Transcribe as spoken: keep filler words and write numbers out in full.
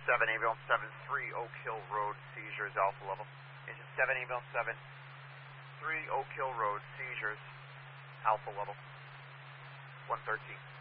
seven, ambulance seven three, Oak Hill Road, seizures, alpha level. Engine seven, ambulance seven three, Oak Hill Road, seizures, alpha level. one thirteen.